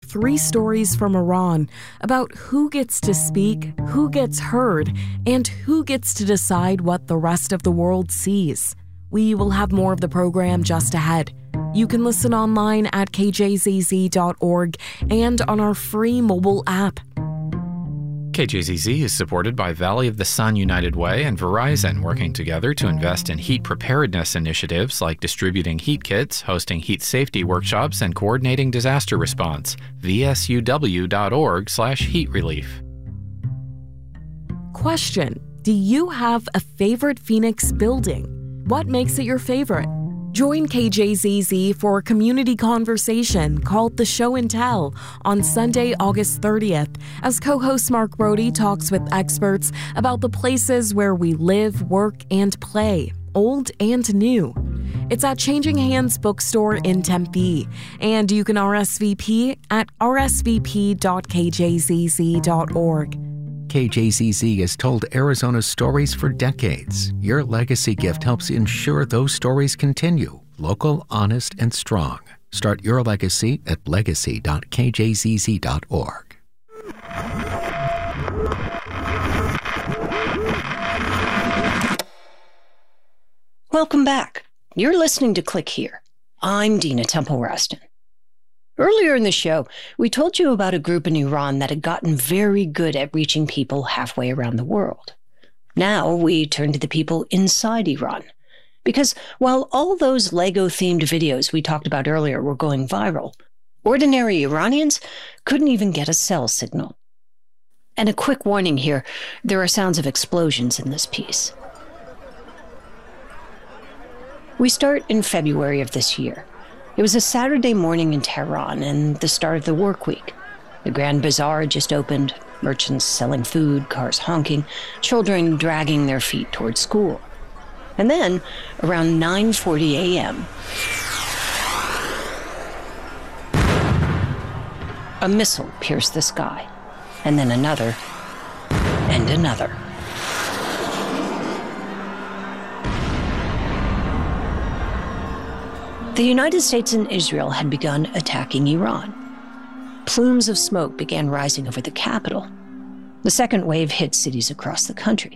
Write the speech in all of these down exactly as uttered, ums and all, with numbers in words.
three stories from Iran about who gets to speak, who gets heard, and who gets to decide what the rest of the world sees. We will have more of the program just ahead. You can listen online at k j z z dot org and on our free mobile app. K J Z Z is supported by Valley of the Sun United Way and Verizon, working together to invest in heat preparedness initiatives like distributing heat kits, hosting heat safety workshops, and coordinating disaster response. v s u w dot org slash heat relief. Question: do you have a favorite Phoenix building? What makes it your favorite? Join K J Z Z for a community conversation called The Show and Tell on Sunday, August thirtieth, as co-host Mark Brody talks with experts about the places where we live, work, and play, old and new. It's at Changing Hands Bookstore in Tempe, and you can R S V P at r s v p dot k j z z dot org. K J Z Z has told Arizona's stories for decades. Your legacy gift helps ensure those stories continue. Local, honest, and strong. Start your legacy at legacy dot k j z z dot org. Welcome back. You're listening to Click Here. I'm Dina Temple-Raston. Earlier in the show, we told you about a group in Iran that had gotten very good at reaching people halfway around the world. Now we turn to the people inside Iran. Because while all those Lego-themed videos we talked about earlier were going viral, ordinary Iranians couldn't even get a cell signal. And a quick warning here, there are sounds of explosions in this piece. We start in February of this year. It was a Saturday morning in Tehran and the start of the work week. The Grand Bazaar had just opened, merchants selling food, cars honking, children dragging their feet towards school. And then, around nine forty a.m., a missile pierced the sky, and then another, and another. The United States and Israel had begun attacking Iran. Plumes of smoke began rising over the capital. The second wave hit cities across the country.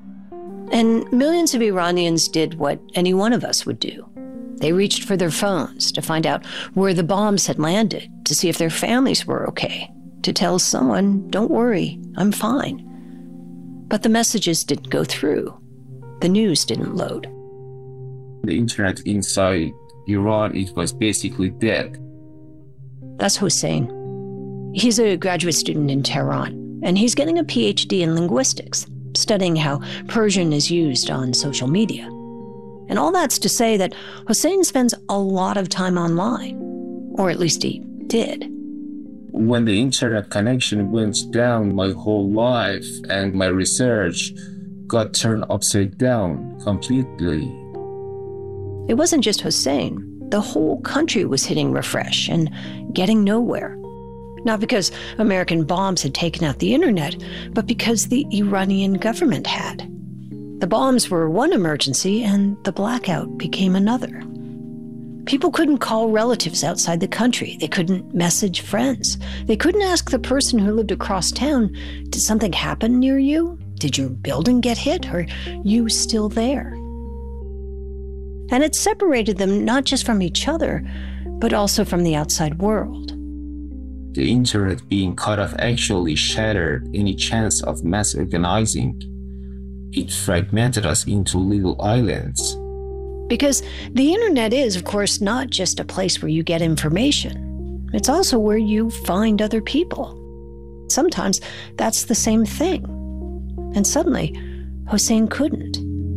And millions of Iranians did what any one of us would do. They reached for their phones to find out where the bombs had landed, to see if their families were okay, to tell someone, don't worry, I'm fine. But the messages didn't go through. The news didn't load. The internet inside Iran, it was basically dead. That's Hossein. He's a graduate student in Tehran, and he's getting a P H D in linguistics, studying how Persian is used on social media. And all that's to say that Hossein spends a lot of time online, or at least he did. When the internet connection went down, my whole life and my research got turned upside down completely. It wasn't just Hossein. The whole country was hitting refresh and getting nowhere. Not because American bombs had taken out the internet, but because the Iranian government had. The bombs were one emergency, and the blackout became another. People couldn't call relatives outside the country. They couldn't message friends. They couldn't ask the person who lived across town, did something happen near you? Did your building get hit? Or are you still there? And it separated them not just from each other, but also from the outside world. The internet being cut off actually shattered any chance of mass organizing. It fragmented us into little islands. Because the internet is, of course, not just a place where you get information. It's also where you find other people. Sometimes that's the same thing. And suddenly, Hossein couldn't.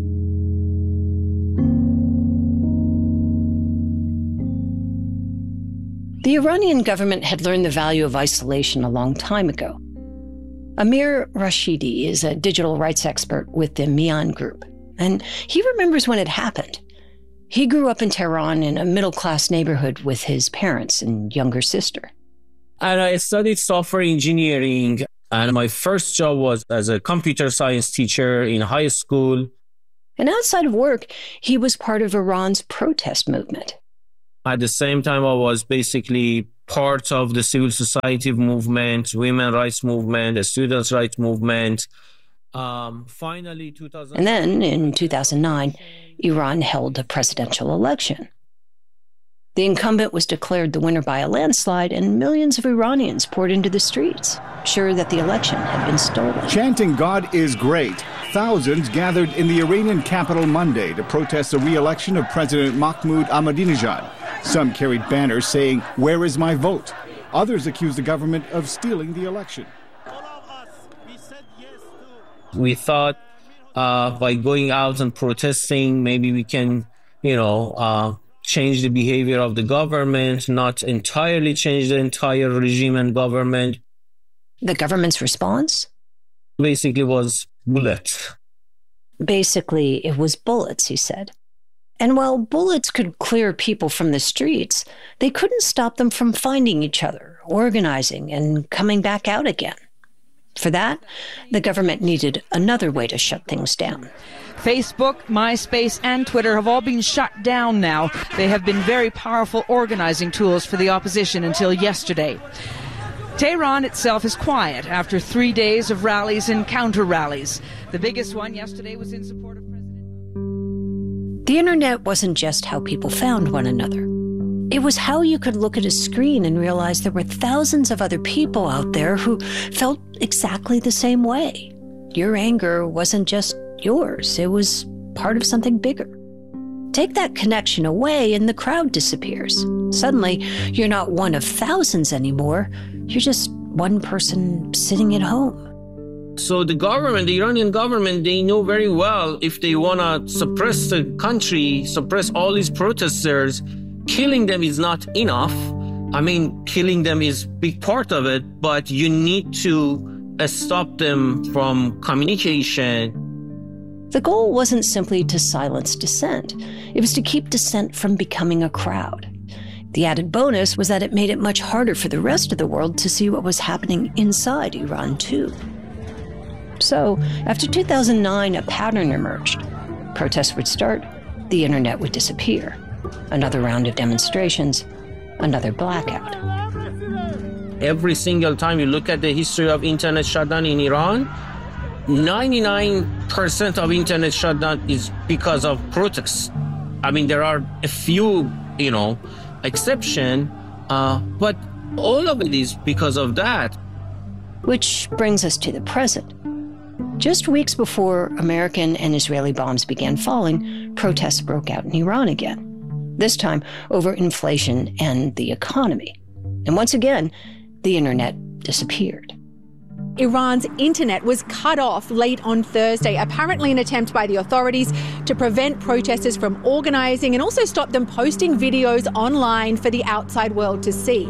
The Iranian government had learned the value of isolation a long time ago. Amir Rashidi is a digital rights expert with the Mian Group, and he remembers when it happened. He grew up in Tehran in a middle-class neighborhood with his parents and younger sister. And I studied software engineering, and my first job was as a computer science teacher in high school. And outside of work, he was part of Iran's protest movement. At the same time, I was basically part of the civil society movement, women's rights movement, the students' rights movement. Um, finally, two thousand. And then in two thousand nine, Iran held a presidential election. The incumbent was declared the winner by a landslide, and millions of Iranians poured into the streets, sure that the election had been stolen. Chanting "God is great," thousands gathered in the Iranian capital Monday to protest the re-election of President Mahmoud Ahmadinejad. Some carried banners saying, "Where is my vote?" Others accused the government of stealing the election. We thought uh, by going out and protesting, maybe we can, you know, uh, change the behavior of the government, not entirely change the entire regime and government. The government's response? Basically was bullets. Basically, it was bullets, he said. And while bullets could clear people from the streets, they couldn't stop them from finding each other, organizing, and coming back out again. For that, the government needed another way to shut things down. Facebook, MySpace, and Twitter have all been shut down now. They have been very powerful organizing tools for the opposition until yesterday. Tehran itself is quiet after three days of rallies and counter-rallies. The biggest one yesterday was in support of President... The internet wasn't just how people found one another. It was how you could look at a screen and realize there were thousands of other people out there who felt exactly the same way. Your anger wasn't just yours. It was part of something bigger. Take that connection away and the crowd disappears. Suddenly, you're not one of thousands anymore. You're just one person sitting at home. So the government, the Iranian government, they know very well if they want to suppress the country, suppress all these protesters, killing them is not enough. I mean, killing them is a big part of it, but you need to uh, stop them from communication. The goal wasn't simply to silence dissent. It was to keep dissent from becoming a crowd. The added bonus was that it made it much harder for the rest of the world to see what was happening inside Iran, too. So, after two thousand nine, a pattern emerged. Protests would start, the internet would disappear. Another round of demonstrations, another blackout. Every single time you look at the history of internet shutdown in Iran, ninety-nine percent of internet shutdown is because of protests. I mean, there are a few, you know, exception, uh, but all of it is because of that. Which brings us to the present. Just weeks before American and Israeli bombs began falling, protests broke out in Iran again. This time over inflation and the economy. And once again, the internet disappeared. Iran's internet was cut off late on Thursday, apparently an attempt by the authorities to prevent protesters from organising and also stop them posting videos online for the outside world to see.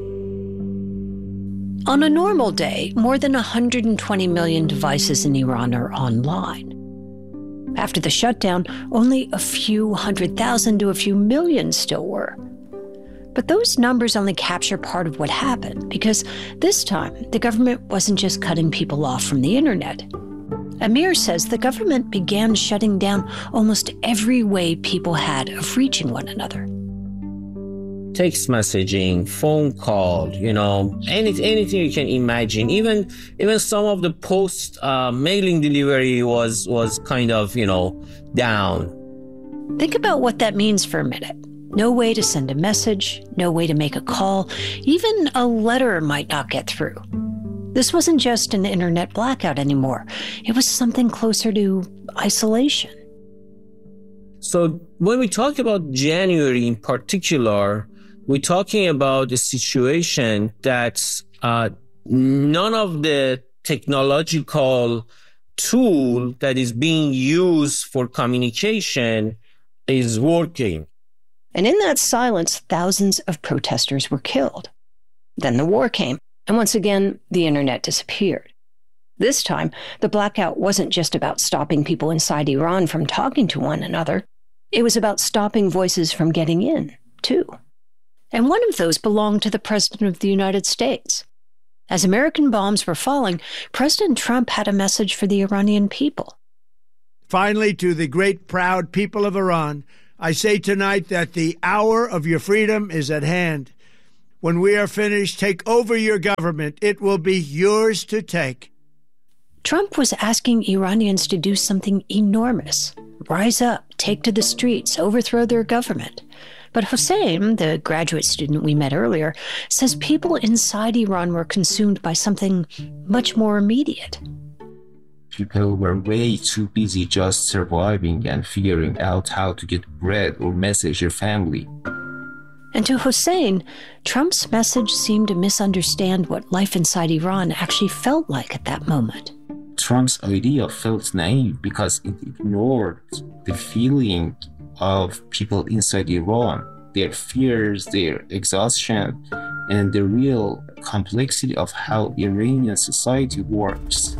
On a normal day, more than one hundred twenty million devices in Iran are online. After the shutdown, only a few hundred thousand to a few million still were. But those numbers only capture part of what happened, because this time, the government wasn't just cutting people off from the internet. Amir says the government began shutting down almost every way people had of reaching one another. Text messaging, phone call, you know, any, anything you can imagine. Even even some of the post uh, mailing delivery was was kind of, you know, down. Think about what that means for a minute. No way to send a message, no way to make a call, even a letter might not get through. This wasn't just an internet blackout anymore. It was something closer to isolation. So when we talk about January in particular, we're talking about a situation that uh, none of the technological tool that is being used for communication is working. And in that silence, thousands of protesters were killed. Then the war came, and once again, the internet disappeared. This time, the blackout wasn't just about stopping people inside Iran from talking to one another. It was about stopping voices from getting in, too. And one of those belonged to the President of the United States. As American bombs were falling, President Trump had a message for the Iranian people. Finally, to the great, proud people of Iran, I say tonight that the hour of your freedom is at hand. When we are finished, take over your government. It will be yours to take. Trump was asking Iranians to do something enormous. Rise up, take to the streets, overthrow their government. But Hossein, the graduate student we met earlier, says people inside Iran were consumed by something much more immediate. People were way too busy just surviving and figuring out how to get bread or message their family. And to Hossein, Trump's message seemed to misunderstand what life inside Iran actually felt like at that moment. Trump's idea felt naive because it ignored the feeling of people inside Iran, their fears, their exhaustion, and the real complexity of how Iranian society works.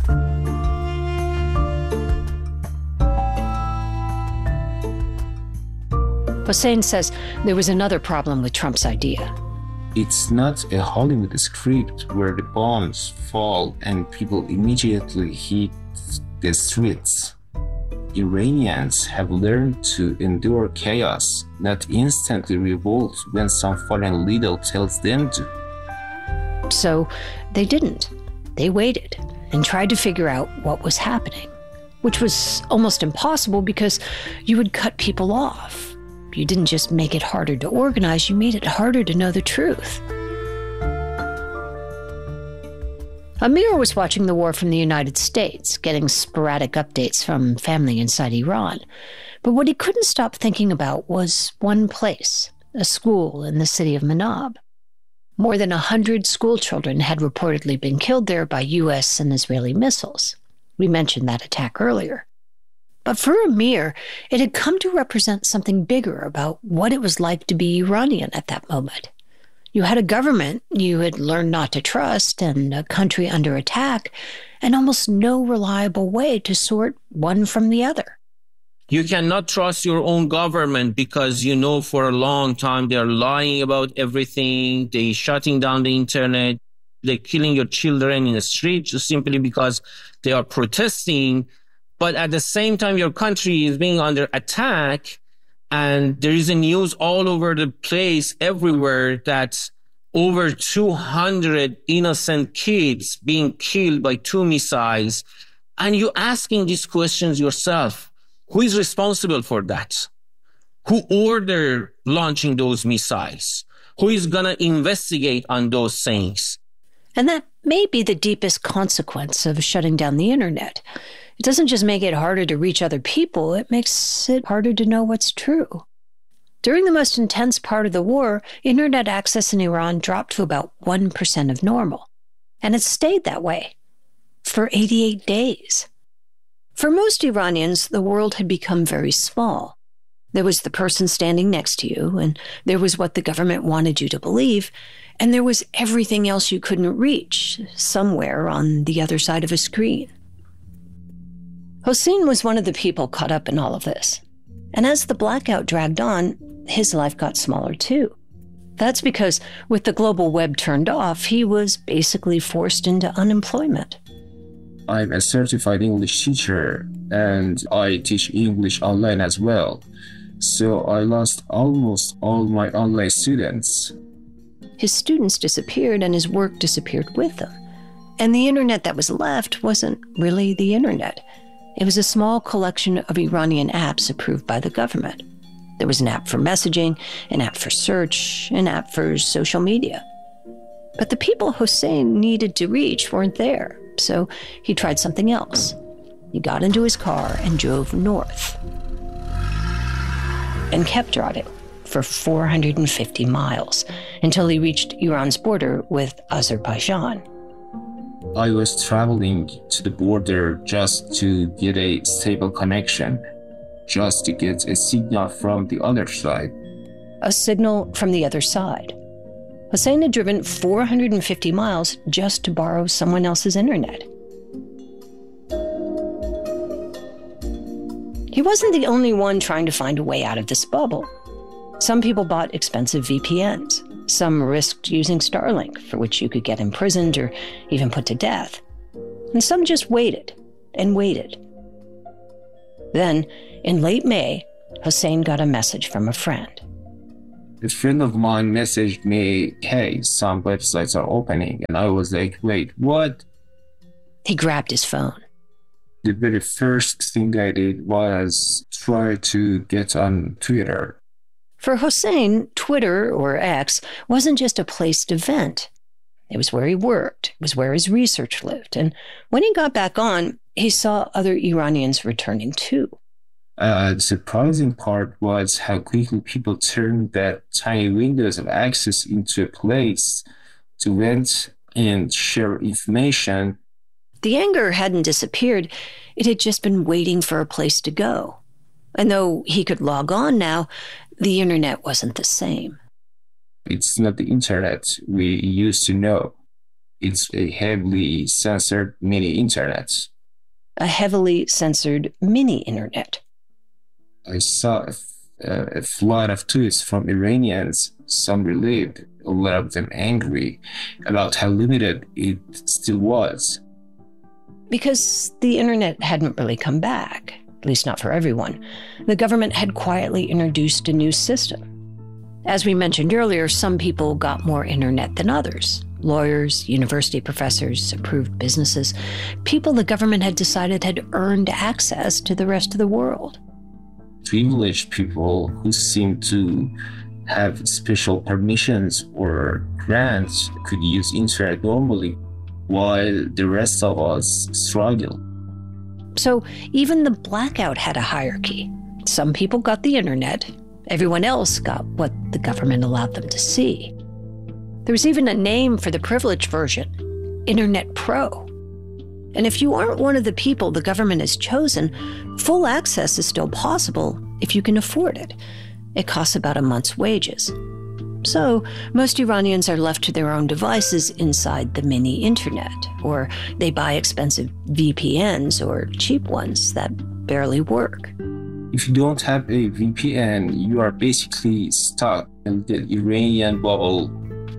Hossein says there was another problem with Trump's idea. It's not a Hollywood script where the bombs fall and people immediately hit the streets. Iranians have learned to endure chaos, not instantly revolt when some foreign leader tells them to. So they didn't. They waited and tried to figure out what was happening, which was almost impossible because you would cut people off. You didn't just make it harder to organize, you made it harder to know the truth. Amir was watching the war from the United States, getting sporadic updates from family inside Iran. But what he couldn't stop thinking about was one place, a school in the city of Manab. More than a hundred school children had reportedly been killed there by U S and Israeli missiles. We mentioned that attack earlier. But for Amir, it had come to represent something bigger about what it was like to be Iranian at that moment. You had a government you had learned not to trust, and a country under attack, and almost no reliable way to sort one from the other. You cannot trust your own government because you know for a long time they're lying about everything, they're shutting down the internet, they're killing your children in the street just simply because they are protesting. But at the same time, your country is being under attack, and there is a news all over the place, everywhere, that over two hundred innocent kids being killed by two missiles. And you're asking these questions yourself. Who is responsible for that? Who ordered launching those missiles? Who is going to investigate on those things? And that may be the deepest consequence of shutting down the internet. It doesn't just make it harder to reach other people, it makes it harder to know what's true. During the most intense part of the war, internet access in Iran dropped to about one percent of normal. And it stayed that way for eighty-eight days. For most Iranians, the world had become very small. There was the person standing next to you, and there was what the government wanted you to believe, and there was everything else you couldn't reach, somewhere on the other side of a screen. Hossein was one of the people caught up in all of this. And as the blackout dragged on, his life got smaller too. That's because with the global web turned off, he was basically forced into unemployment. I'm a certified English teacher, and I teach English online as well. So I lost almost all my online students. His students disappeared and his work disappeared with them. And the internet that was left wasn't really the internet. It was a small collection of Iranian apps approved by the government. There was an app for messaging, an app for search, an app for social media. But the people Hossein needed to reach weren't there, so he tried something else. He got into his car and drove north. And kept driving for four hundred fifty miles until he reached Iran's border with Azerbaijan. I was traveling to the border just to get a stable connection, just to get a signal from the other side. A signal from the other side. Hossein had driven four hundred fifty miles just to borrow someone else's internet. He wasn't the only one trying to find a way out of this bubble. Some people bought expensive V P Ns. Some risked using Starlink, for which you could get imprisoned or even put to death. And some just waited and waited. Then, in late May, Hossein got a message from a friend. A friend of mine messaged me, hey, some websites are opening. And I was like, wait, what? He grabbed his phone. The very first thing I did was try to get on Twitter. For Hossein, Twitter, or X, wasn't just a place to vent. It was where he worked. It was where his research lived. And when he got back on, he saw other Iranians returning too. Uh, the surprising part was how quickly people turned that tiny windows of access into a place to vent and share information. The anger hadn't disappeared. It had just been waiting for a place to go. And though he could log on now, the internet wasn't the same. It's not the internet we used to know. It's a heavily censored mini-internet. A heavily censored mini-internet. I saw a, a flood of tweets from Iranians, some relieved, a lot of them angry about how limited it still was. Because the internet hadn't really come back, at least not for everyone. The government had quietly introduced a new system. As we mentioned earlier, some people got more internet than others. Lawyers, university professors, approved businesses, people the government had decided had earned access to the rest of the world. Privileged people who seemed to have special permissions or grants could use internet normally, while the rest of us struggled. So even the blackout had a hierarchy. Some people got the internet. Everyone else got what the government allowed them to see. There was even a name for the privileged version, Internet Pro. And if you aren't one of the people the government has chosen, full access is still possible if you can afford it. It costs about a month's wages. So most Iranians are left to their own devices inside the mini-internet, or they buy expensive V P Ns or cheap ones that barely work. If you don't have a V P N, you are basically stuck in the Iranian bubble.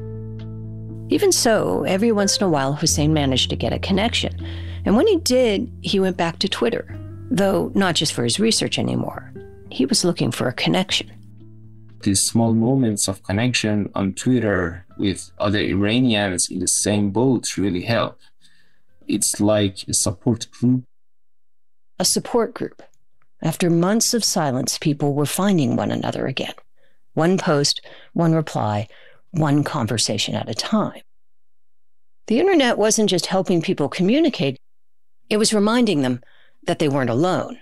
Even so, every once in a while, Hossein managed to get a connection. And when he did, he went back to Twitter, though not just for his research anymore. He was looking for a connection. These small moments of connection on Twitter with other Iranians in the same boat really help. It's like a support group. A support group. After months of silence, people were finding one another again. One post, one reply, one conversation at a time. The internet wasn't just helping people communicate, it was reminding them that they weren't alone.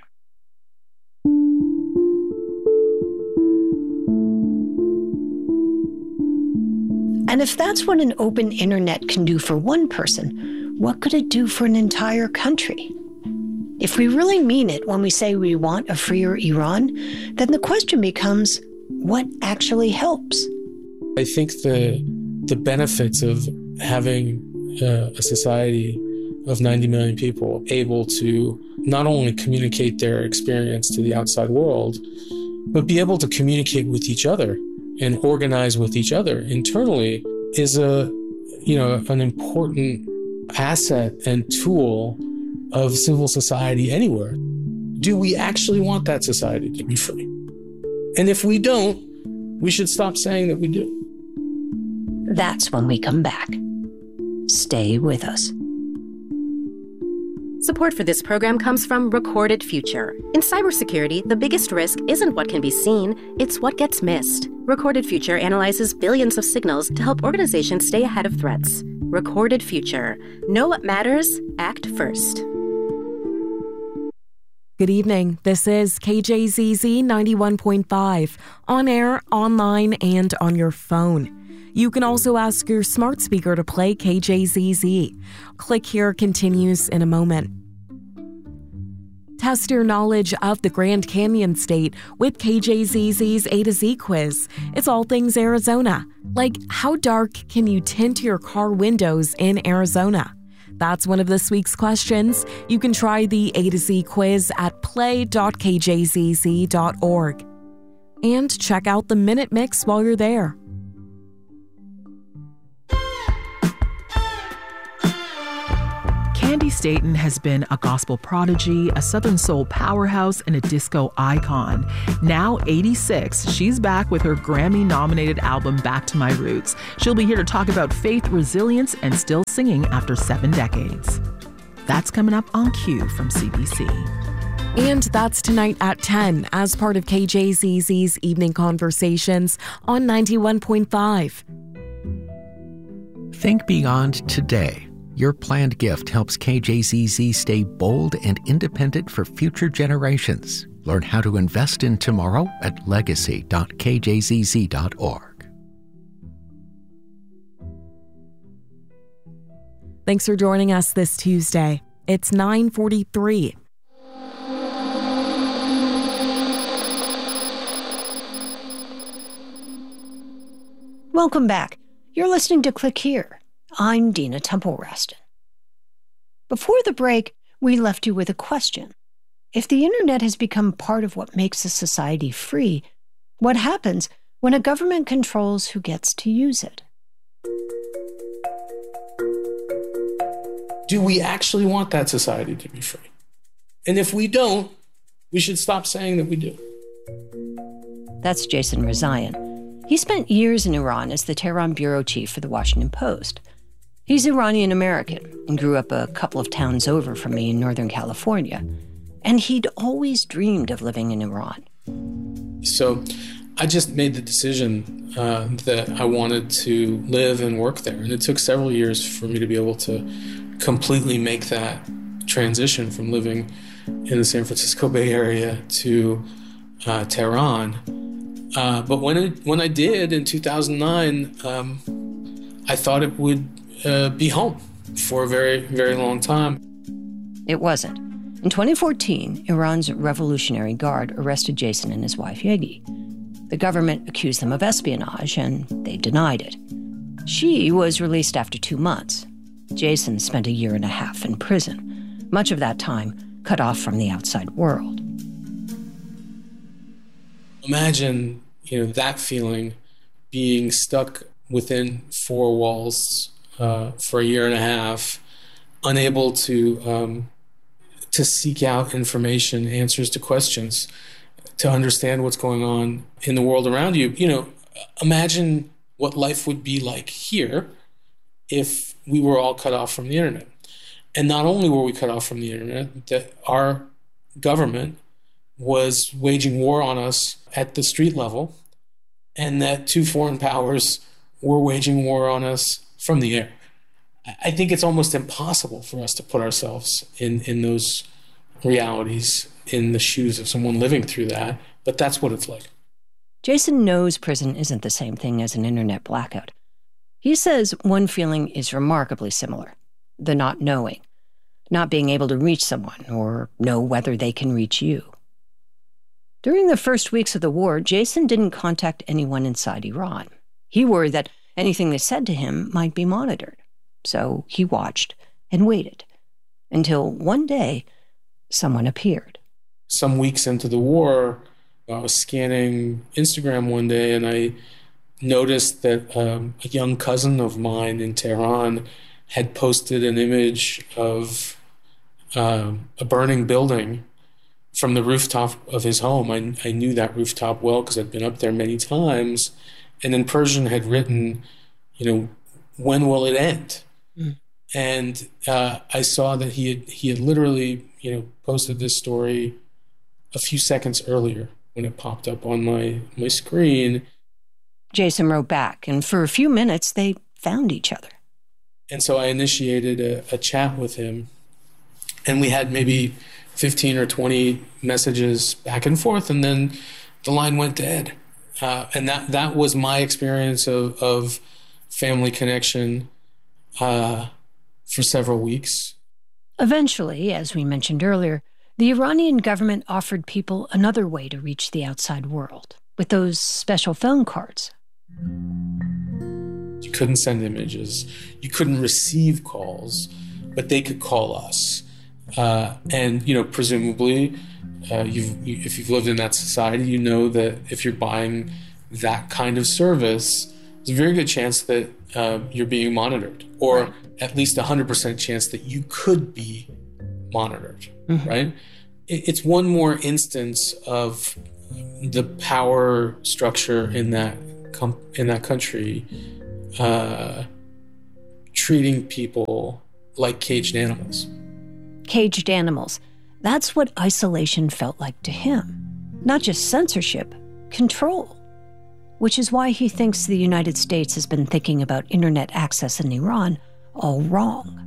And if that's what an open internet can do for one person, what could it do for an entire country? If we really mean it when we say we want a freer Iran, then the question becomes, what actually helps? I think the the benefits of having uh, a society of ninety million people able to not only communicate their experience to the outside world, but be able to communicate with each other and organize with each other internally is a, you know, an important asset and tool of civil society anywhere. Do we actually want that society to be free? And if we don't, we should stop saying that we do. That's when we come back. Stay with us. Support for this program comes from Recorded Future. In cybersecurity, the biggest risk isn't what can be seen, it's what gets missed. Recorded Future analyzes billions of signals to help organizations stay ahead of threats. Recorded Future. Know what matters, act first. Good evening. This is K J Z Z ninety-one point five, on air, online, and on your phone. You can also ask your smart speaker to play K J Z Z. Click here continues in a moment. Test your knowledge of the Grand Canyon State with K J Z Z's A to Z quiz. It's all things Arizona. Like, how dark can you tint your car windows in Arizona? That's one of this week's questions. You can try the A to Z quiz at play dot k j z z dot org. And check out the Minute Mix while you're there. Candy Candi Staton has been a gospel prodigy, a Southern soul powerhouse, and a disco icon. Now eighty-six, she's back with her Grammy-nominated album Back to My Roots. She'll be here to talk about faith, resilience, and still singing after seven decades. That's coming up on Q from C B C. And that's tonight at ten as part of K J Z Z's Evening Conversations on ninety-one point five. Think beyond today. Your planned gift helps K J Z Z stay bold and independent for future generations. Learn how to invest in tomorrow at legacy dot k j z z dot org. Thanks for joining us this Tuesday. It's nine forty-three. Welcome back. You're listening to Click Here. I'm Dina Temple-Raston. Before the break, we left you with a question. If the internet has become part of what makes a society free, what happens when a government controls who gets to use it? Do we actually want that society to be free? And if we don't, we should stop saying that we do. That's Jason Rezaian. He spent years in Iran as the Tehran bureau chief for the Washington Post. He's Iranian-American and grew up a couple of towns over from me in Northern California. And he'd always dreamed of living in Iran. So I just made the decision uh, that I wanted to live and work there. And it took several years for me to be able to completely make that transition from living in the San Francisco Bay Area to uh, Tehran. Uh, but when it, when I did in two thousand nine, um, I thought it would uh, be home for a very, very long time. It wasn't. In twenty fourteen, Iran's Revolutionary Guard arrested Jason and his wife, Yegi. The government accused them of espionage, and they denied it. She was released after two months. Jason spent a year and a half in prison, much of that time cut off from the outside world. Imagine, you know, that feeling, being stuck within four walls uh, for a year and a half, unable to um, to seek out information, answers to questions, to understand what's going on in the world around you. You know, imagine what life would be like here if we were all cut off from the internet. And not only were we cut off from the internet, that our government was waging war on us at the street level, and that two foreign powers were waging war on us from the air. I think it's almost impossible for us to put ourselves in, in those realities, in the shoes of someone living through that, but that's what it's like. Jason knows prison isn't the same thing as an internet blackout. He says one feeling is remarkably similar, the not knowing, not being able to reach someone or know whether they can reach you. During the first weeks of the war, Jason didn't contact anyone inside Iran. He worried that anything they said to him might be monitored. So he watched and waited until one day someone appeared. Some weeks into the war, I was scanning Instagram one day and I noticed that um, a young cousin of mine in Tehran had posted an image of um, a burning building from the rooftop of his home. I, I knew that rooftop well because I'd been up there many times. And in Persian had written, you know, when will it end? Mm. And uh, I saw that he had he had literally, you know, posted this story a few seconds earlier when it popped up on my, my screen. Jason wrote back, and for a few minutes, they found each other. And so I initiated a, a chat with him, and we had maybe fifteen or twenty messages back and forth, and then the line went dead. Uh, and that, that was my experience of, of family connection uh, for several weeks. Eventually, as we mentioned earlier, the Iranian government offered people another way to reach the outside world, with those special phone cards. You couldn't send images, you couldn't receive calls, but they could call us. Uh, and, you know, presumably, uh, you've, you, if you've lived in that society, you know that if you're buying that kind of service, there's a very good chance that uh, you're being monitored, or at least a one hundred percent chance that you could be monitored, mm-hmm. right? It, it's one more instance of the power structure in that com- in that country uh, treating people like caged animals. Caged animals. That's what isolation felt like to him. Not just censorship, control. Which is why he thinks the United States has been thinking about internet access in Iran all wrong.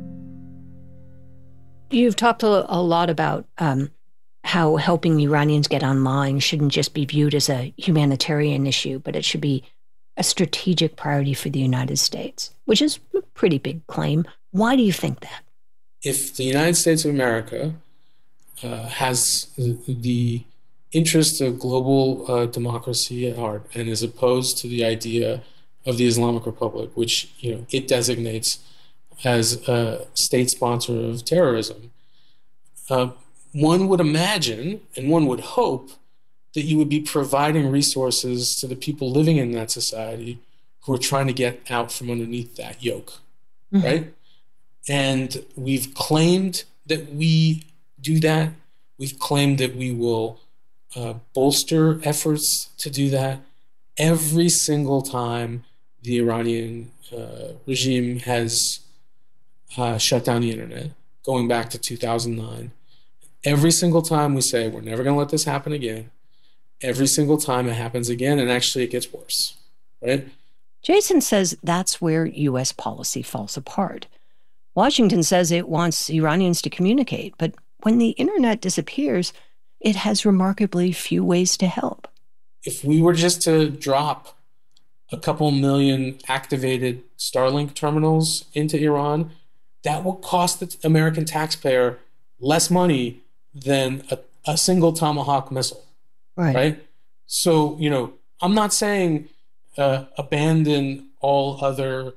You've talked a, a lot about um, how helping Iranians get online shouldn't just be viewed as a humanitarian issue, but it should be a strategic priority for the United States, which is a pretty big claim. Why do you think that? If the United States of America uh, has the interest of global uh, democracy at heart and is opposed to the idea of the Islamic Republic, which you know it designates as a state sponsor of terrorism, uh, one would imagine and one would hope that you would be providing resources to the people living in that society who are trying to get out from underneath that yoke, mm-hmm. right? And we've claimed that we do that. We've claimed that we will uh, bolster efforts to do that. Every single time the Iranian uh, regime has uh, shut down the internet, going back to two thousand nine, every single time we say, we're never going to let this happen again. Every single time it happens again, and actually it gets worse, right? Jason says that's where U S policy falls apart. Washington says it wants Iranians to communicate, but when the internet disappears, it has remarkably few ways to help. If we were just to drop a couple million activated Starlink terminals into Iran, that will cost the American taxpayer less money than a, a single Tomahawk missile. Right. right? So, you know, I'm not saying uh, abandon all other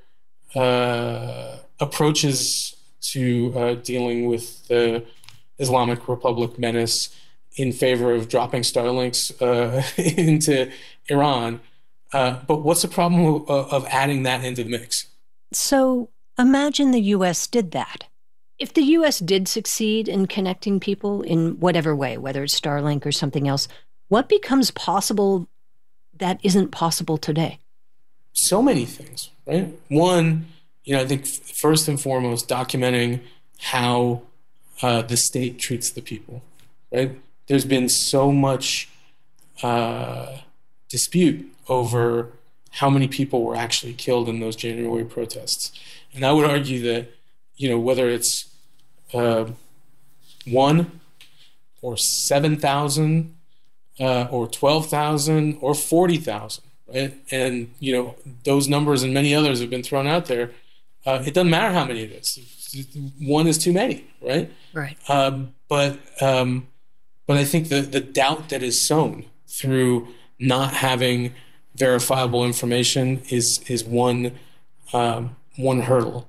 uh, approaches to uh, dealing with the Islamic Republic menace in favor of dropping Starlinks uh, into Iran. Uh, but what's the problem of, of adding that into the mix? So imagine the U S did that. If the U S did succeed in connecting people in whatever way, whether it's Starlink or something else, what becomes possible that isn't possible today? So many things, right? One, you know, I think first and foremost, documenting how uh, the state treats the people, right? There's been so much uh, dispute over how many people were actually killed in those January protests. And I would argue that, you know, whether it's uh, one or seven thousand uh, or twelve thousand or forty thousand, right? And, you know, those numbers and many others have been thrown out there. Uh, it doesn't matter how many it is. One is too many, right? Right. Um, but um, but I think the, the doubt that is sown through not having verifiable information is is one um, one hurdle.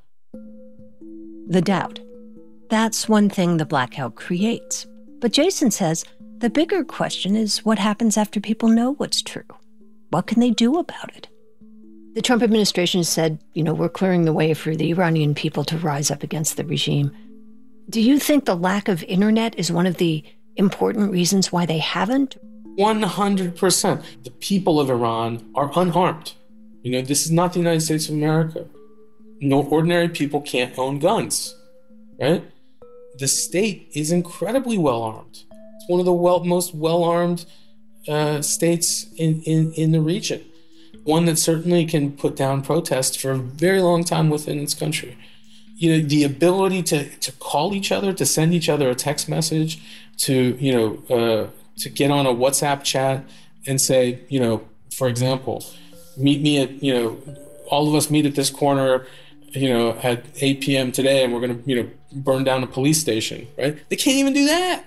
The doubt. That's one thing the blackout creates. But Jason says the bigger question is what happens after people know what's true. What can they do about it? The Trump administration said, you know, we're clearing the way for the Iranian people to rise up against the regime. Do you think the lack of internet is one of the important reasons why they haven't? one hundred percent. The people of Iran are unharmed. You know, this is not the United States of America. No, ordinary people can't own guns, right? The state is incredibly well-armed. It's one of the well, most well-armed uh, states in, in, in the region. One that certainly can put down protests for a very long time within its country. You know, the ability to, to call each other, to send each other a text message, to, you know, uh, to get on a WhatsApp chat and say, you know, for example, meet me at, you know, all of us meet at this corner, you know, at eight p.m. today, and we're going to, you know, burn down a police station, right? They can't even do that.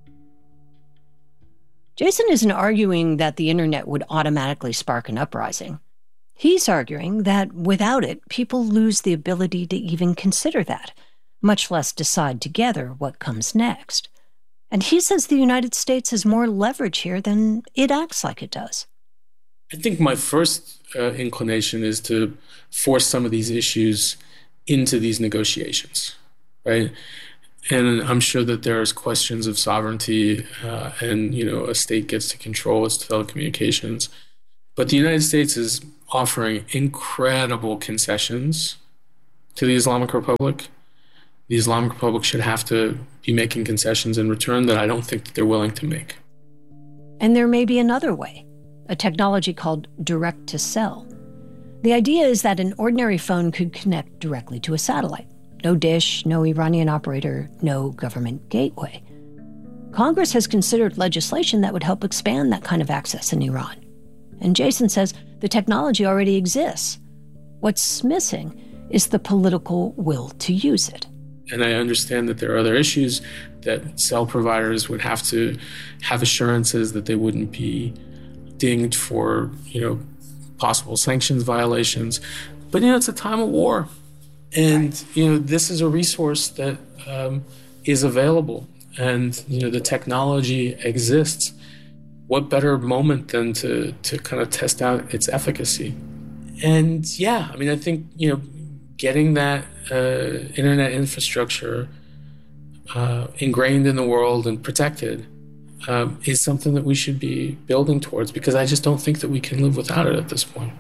Jason isn't arguing that the internet would automatically spark an uprising. He's arguing that without it, people lose the ability to even consider that, much less decide together what comes next. And he says the United States has more leverage here than it acts like it does. I think my first uh, inclination is to force some of these issues into these negotiations, right? And I'm sure that there's questions of sovereignty uh, and, you know, a state gets to control its telecommunications. But the United States is offering incredible concessions to the Islamic Republic. The Islamic Republic should have to be making concessions in return that I don't think that they're willing to make. And there may be another way, a technology called direct-to-cell. The idea is that an ordinary phone could connect directly to a satellite. No dish, no Iranian operator, no government gateway. Congress has considered legislation that would help expand that kind of access in Iran. And Jason says the technology already exists. What's missing is the political will to use it. And I understand that there are other issues, that cell providers would have to have assurances that they wouldn't be dinged for, you know, possible sanctions violations. But, you know, it's a time of war. And, you know, this is a resource that um, is available. And, you know, the technology exists. What better moment than to, to kind of test out its efficacy? And, yeah, I mean, I think, you know, getting that uh, internet infrastructure uh, ingrained in the world and protected um, is something that we should be building towards, because I just don't think that we can live without it at this point.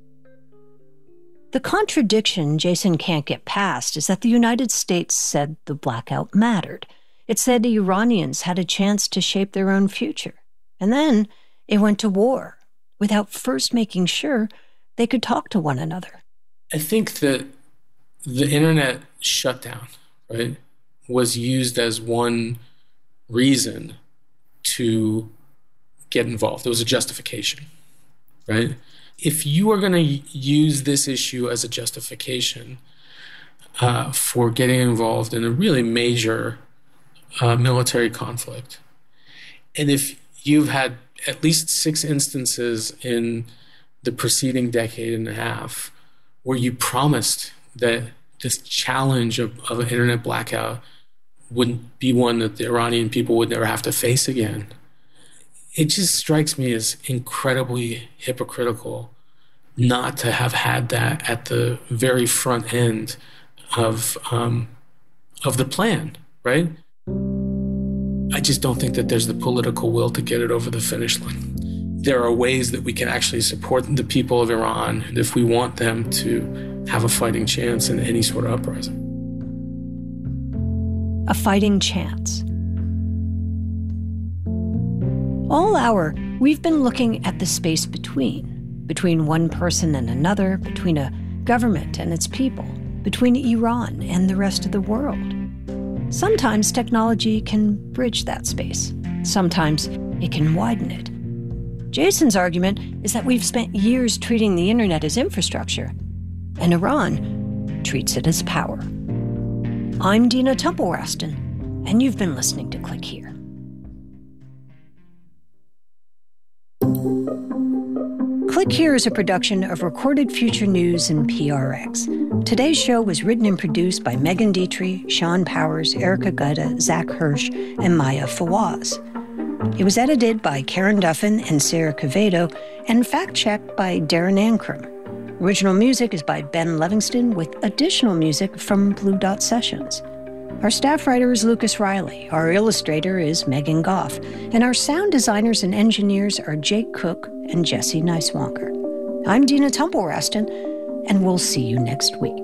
The contradiction Jason can't get past is that the United States said the blackout mattered. It said the Iranians had a chance to shape their own future. And then it went to war without first making sure they could talk to one another. I think that the internet shutdown, right, was used as one reason to get involved. It was a justification, right? If you are going to use this issue as a justification uh, for getting involved in a really major uh, military conflict, and if you've had at least six instances in the preceding decade and a half where you promised that this challenge of, of an internet blackout wouldn't be one that the Iranian people would never have to face again, it just strikes me as incredibly hypocritical not to have had that at the very front end of um, of the plan, right? I just don't think that there's the political will to get it over the finish line. There are ways that we can actually support the people of Iran if we want them to have a fighting chance in any sort of uprising. A fighting chance. All hour, we've been looking at the space between. Between one person and another, between a government and its people, between Iran and the rest of the world. Sometimes technology can bridge that space. Sometimes it can widen it. Jason's argument is that we've spent years treating the internet as infrastructure, and Iran treats it as power. I'm Dina Temple-Raston, and you've been listening to Click Here. Click Here is a production of Recorded Future News and P R X. Today's show was written and produced by Megan Dietrich, Sean Powers, Erica Gutta, Zach Hirsch, and Maya Fawaz. It was edited by Karen Duffin and Sarah Quevedo, and fact-checked by Darren Ankrum. Original music is by Ben Livingston, with additional music from Blue Dot Sessions. Our staff writer is Lucas Riley, our illustrator is Megan Goff, and our sound designers and engineers are Jake Cook and Jesse Neiswanker. I'm Dina Temple-Raston, and we'll see you next week.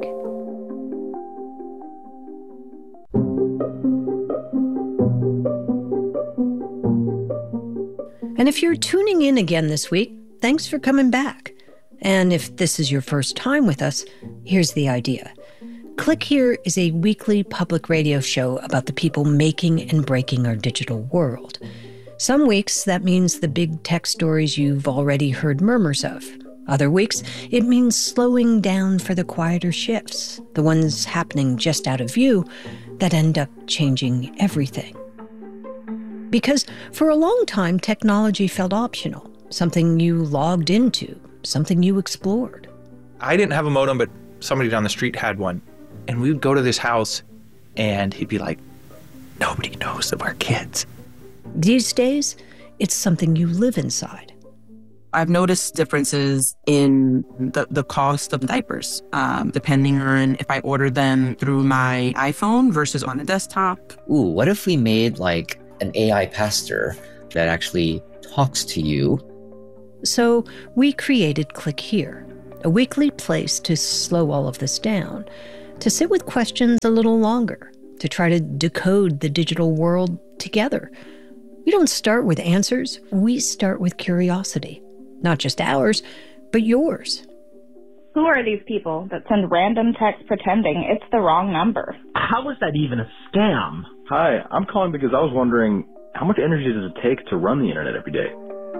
And if you're tuning in again this week, thanks for coming back. And if this is your first time with us, here's the idea. Click Here is a weekly public radio show about the people making and breaking our digital world. Some weeks, that means the big tech stories you've already heard murmurs of. Other weeks, it means slowing down for the quieter shifts, the ones happening just out of view that end up changing everything. Because for a long time, technology felt optional, something you logged into, something you explored. I didn't have a modem, but somebody down the street had one. And we would go to this house, and he'd be like, nobody knows that we're kids. These days, it's something you live inside. I've noticed differences in the, the cost of diapers, um, depending on if I order them through my iPhone versus on a desktop. Ooh, what if we made like an A I pastor that actually talks to you? So we created Click Here, a weekly place to slow all of this down, to sit with questions a little longer, to try to decode the digital world together. We don't start with answers, we start with curiosity. Not just ours, but yours. Who are these people that send random texts pretending it's the wrong number? How is that even a scam? Hi, I'm calling because I was wondering, how much energy does it take to run the internet every day?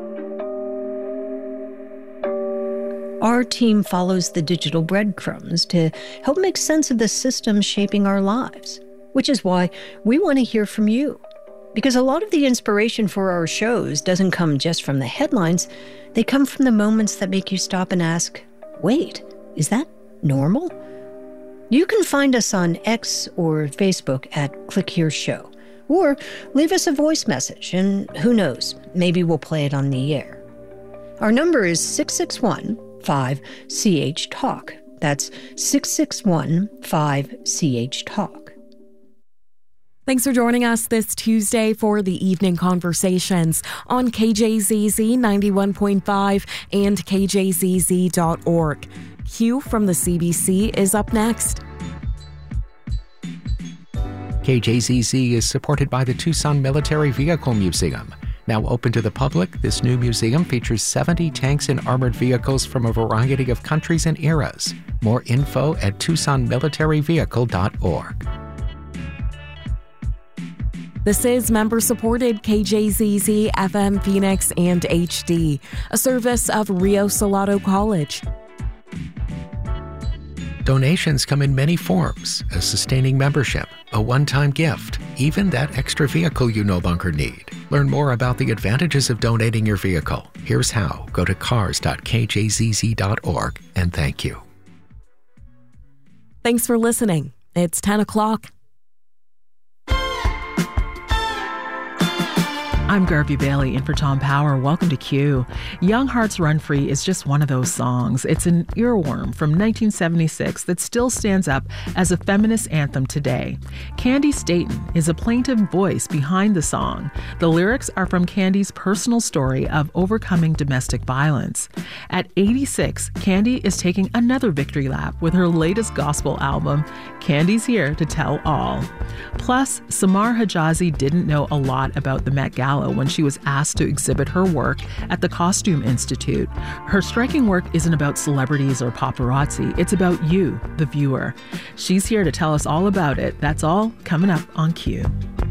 Our team follows the digital breadcrumbs to help make sense of the systems shaping our lives, which is why we want to hear from you. Because a lot of the inspiration for our shows doesn't come just from the headlines, they come from the moments that make you stop and ask, wait, is that normal? You can find us on X or Facebook at Click Here Show, or leave us a voice message, and who knows, maybe we'll play it on the air. Our number is six six one, five C H Talk. That's six six one, five C H Talk. Thanks for joining us this Tuesday for the Evening Conversations on K J Z Z ninety-one point five and K J Z Z dot org. Q from the C B C is up next. K J Z Z is supported by the Tucson Military Vehicle Museum. Now open to the public, this new museum features seventy tanks and armored vehicles from a variety of countries and eras. More info at tucson military vehicle dot org. This is member-supported K J Z Z F M Phoenix and H D, a service of Rio Salado College. Donations come in many forms: a sustaining membership, a one-time gift, even that extra vehicle you no longer need. Learn more about the advantages of donating your vehicle. Here's how. Go to cars dot k j z z dot org and thank you. Thanks for listening. It's ten o'clock. I'm Garvey Bailey in for Tom Power. Welcome to Q. Young Hearts Run Free is just one of those songs. It's an earworm from nineteen seventy-six that still stands up as a feminist anthem today. Candy Staton is a plaintive voice behind the song. The lyrics are from Candy's personal story of overcoming domestic violence. At eighty-six, Candy is taking another victory lap with her latest gospel album, Candy's Here to Tell All. Plus, Samar Hijazi didn't know a lot about the Met Gala when she was asked to exhibit her work at the Costume Institute. Her striking work isn't about celebrities or paparazzi. It's about you, the viewer. She's here to tell us all about it. That's all coming up on Q.